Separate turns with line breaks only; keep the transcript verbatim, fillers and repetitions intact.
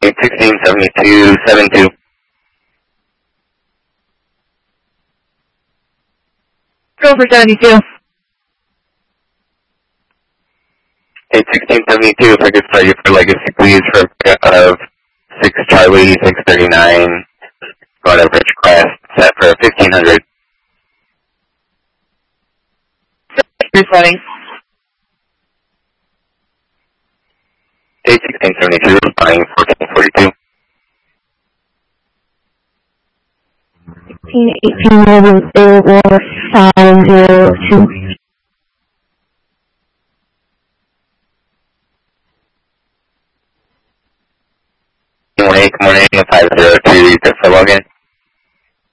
eight sixteen seventy-two seventy-two.
Go for seventy-two.
eight sixteen seventy-two, if I could start you for Legacy, please, for of six Charlie, six thirty-nine, going to Rich Crest, set for fifteen hundred.
Resetting.
eight sixteen seventy-two, flying fourteen forty-two.
eighteen eighteen eleven four five zero two.
Good morning, good morning, five zero two, good for login.